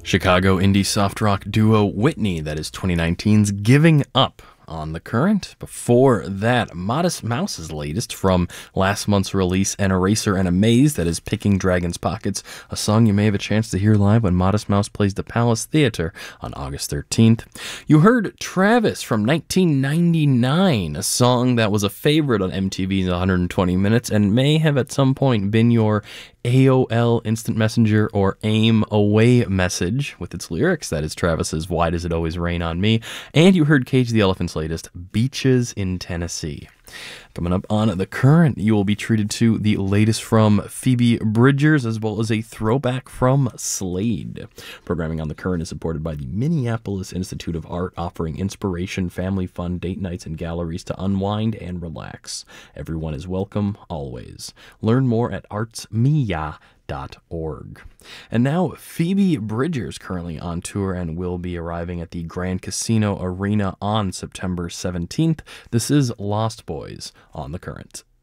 Chicago indie soft rock duo Whitney, that is 2019's Giving Up on The Current. Before that, Modest Mouse's latest from last month's release, An Eraser and a Maze, that is Picking Dragon's Pockets, a song you may have a chance to hear live when Modest Mouse plays the Palace Theater on August 13th. You heard Travis from 1999, a song that was a favorite on MTV's 120 Minutes and may have at some point been your AOL Instant Messenger or AIM away message with its lyrics. That is Travis's Why Does It Always Rain on Me. And you heard Cage the Elephant's latest, Beaches in Tennessee. Coming up on The Current, you will be treated to the latest from Phoebe Bridgers, as well as a throwback from Slade. Programming on The Current is supported by the Minneapolis Institute of Art, offering inspiration, family fun, date nights, and galleries to unwind and relax. Everyone is welcome, always. Learn more at artsmia.org. And now, Phoebe Bridgers, currently on tour and will be arriving at the Grand Casino Arena on September 17th. This is Lost Boys on The Current.